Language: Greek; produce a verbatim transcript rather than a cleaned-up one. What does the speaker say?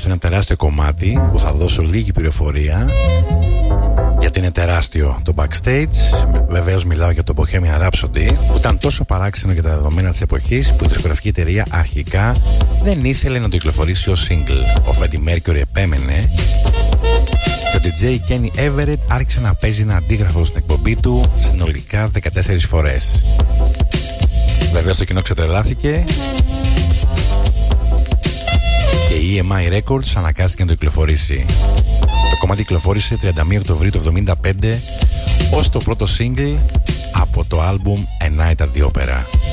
σε ένα τεράστιο κομμάτι που θα δώσω λίγη πληροφορία, γιατί είναι τεράστιο το backstage. Βεβαίως μιλάω για το Bohemian Rhapsody, που ήταν τόσο παράξενο για τα δεδομένα της εποχής που η δισκογραφική εταιρεία αρχικά δεν ήθελε να το κυκλοφορήσει ως single. Ο Freddie Mercury επέμενε και ο ντι τζέι Kenny Everett άρχισε να παίζει ένα αντίγραφο στην εκπομπή του συνολικά δεκατέσσερις φορές. Βεβαίως το κοινό ξετρελάθηκε και η ι εμ άι Records αναγκάστηκε να το κυκλοφορήσει. Το κομμάτι κυκλοφόρησε τριάντα μία Οκτωβρίου του εβδομήντα πέντε ως το πρώτο single από το άλμπουμ A Night at the Opera.